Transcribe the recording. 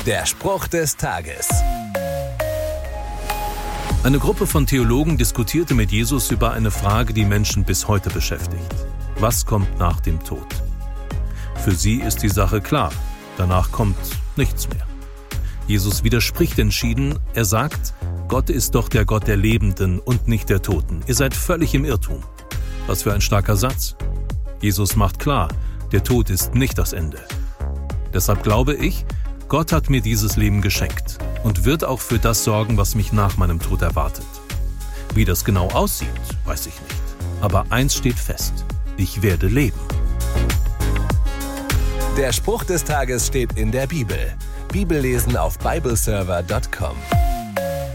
Der Spruch des Tages. Eine Gruppe von Theologen diskutierte mit Jesus über eine Frage, die Menschen bis heute beschäftigt. Was kommt nach dem Tod? Für sie ist die Sache klar. Danach kommt nichts mehr. Jesus widerspricht entschieden. Er sagt, Gott ist doch der Gott der Lebenden und nicht der Toten. Ihr seid völlig im Irrtum. Was für ein starker Satz. Jesus macht klar, der Tod ist nicht das Ende. Deshalb glaube ich, Gott hat mir dieses Leben geschenkt und wird auch für das sorgen, was mich nach meinem Tod erwartet. Wie das genau aussieht, weiß ich nicht. Aber eins steht fest: Ich werde leben. Der Spruch des Tages steht in der Bibel. Bibellesen auf bibleserver.com.